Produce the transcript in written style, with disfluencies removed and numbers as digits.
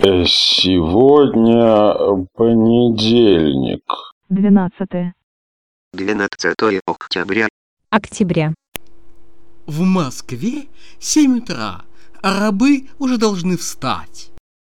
Сегодня понедельник. 12 октября. В Москве 7 утра, а рабы уже должны встать.